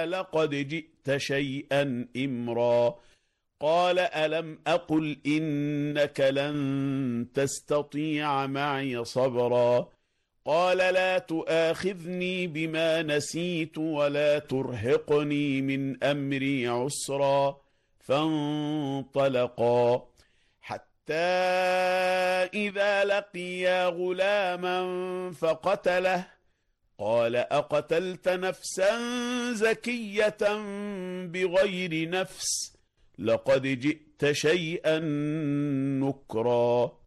لقد جئت شيئا إمرا. قال ألم أقل إنك لن تستطيع معي صبرا. قال لا تؤاخذني بما نسيت ولا ترهقني من أمري عسرا. فانطلقا حتى إذا لقيا غلاما فقتله. قال أقتلت نفسا زكية بغير نفس لقد جئت شيئا نكرا.